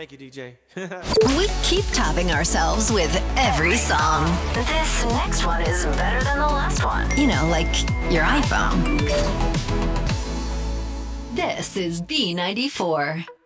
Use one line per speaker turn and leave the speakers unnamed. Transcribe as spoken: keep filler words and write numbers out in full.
Thank you, D J.
We keep topping ourselves with every song. This next one is better than the last one. You know, like your iPhone. This is B ninety-four.